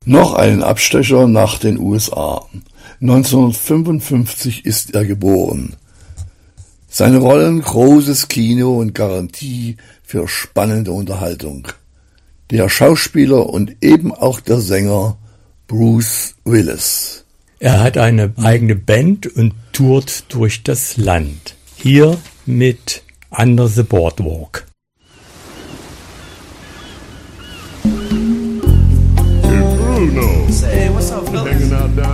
Noch einen Abstecher nach den USA. 1955 ist er geboren. Seine Rollen großes Kino und Garantie für spannende Unterhaltung. Der Schauspieler und eben auch der Sänger Bruce Willis. Er hat eine eigene Band und tourt durch das Land. Hier mit Under the Boardwalk. Hey, Bruno. Say, what's up, fellas? Hanging out down